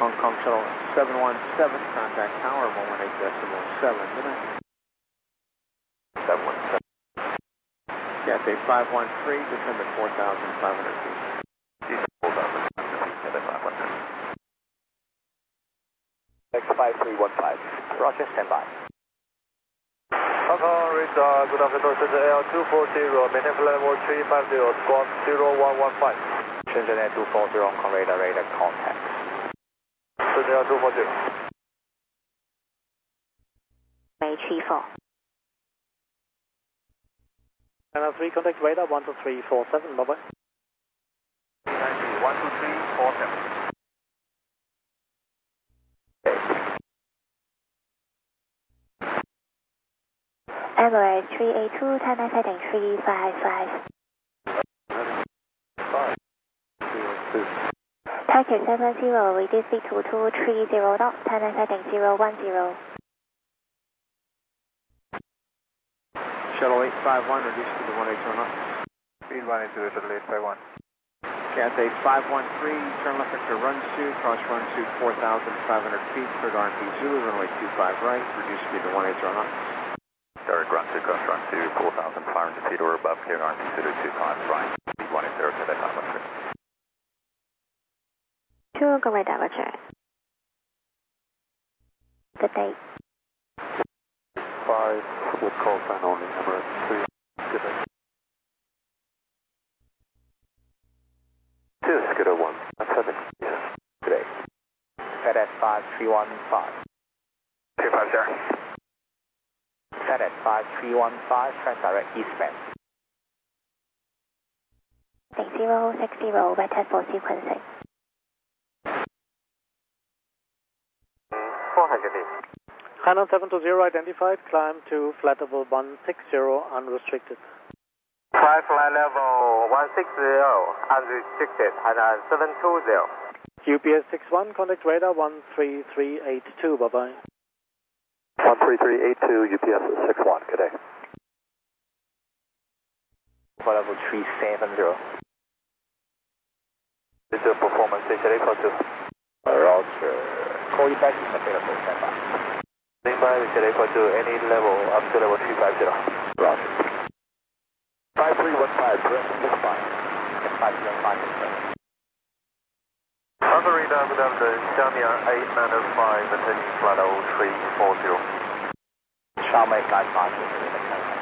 Hong Kong Shuttle 717, contact tower 118.7 minutes. 717. Cathay 513, descend at 4,500 feet. Descend 4,500 feet, Cathay 513. X5315, Roger, stand by. Hong Kong radar, good afternoon, Shenzhen Air 240, maintain flight level 350, squawk 0115. Shenzhen Air 240, Hong Kong radar contact. Shenzhen Air 240. May 34. Channel 3, contact radar 12347, bye-bye. 12347. Emirates 382, Thailand heading 355. Turkish 70, reduce speed to 230 knots, Thailand heading 010. Shuttle 851, reduce speed to 180 knots. Speed 180, Shuttle 851. Cathay 513, turn left vector run suit, cross run suit 4,500 feet, cleared RP Zulu, runway 25 right, reduce speed to 180 knots. Direct run to cross run to 4,500 feet or above, clear RP Zulu 25 right, speed 180, Cathay 513. To Hong Kong radar, Roger. Good day. 5 with call sign only, Emirates 3, good day. 2, Skidoo 1, 7, yes, good day. FedEx 5315. 250. FedEx 5315, trans direct eastbound. 6060, wet test for sequencing. 400 feet. Channel 720 identified, climb to flight level 160 unrestricted. Flight level 160, unrestricted, and 720. UPS 61, contact radar 13382, bye-bye. 13382, UPS 61, good day. Flight level 370. This is performance station 842. Roger. Call you back if available, stand by. Stand by, we can any level up to level 350. Roger. 5315, direct this fine. 5315, Hong Kong radar, good afternoon, Xiaomian 895, attending flight level 340. Xiaomi 995,